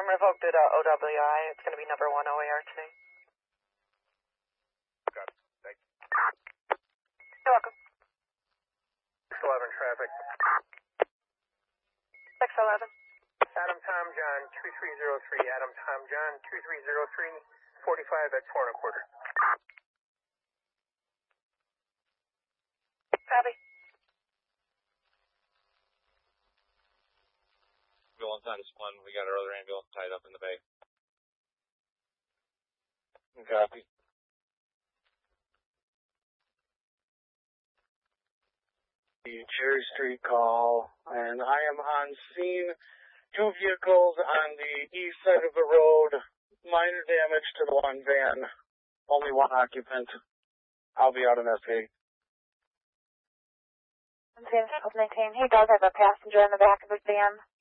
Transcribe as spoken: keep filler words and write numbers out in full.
revoked at uh, O W I. It's going to be number one O A R T. Got it. Thanks. You're welcome. six eleven traffic. six eleven. Adam Tom John two three zero three. Adam Tom John two three zero three. forty-five at four and a quarter. Copy. Ambulance on one. We got our other ambulance tied up in the bay. Copy. The Cherry Street call, and I am on scene. Two vehicles on the east side of the road. Minor damage to the one van. Only one occupant. I'll be out in S A. nineteen, he does have a passenger in the back of his van.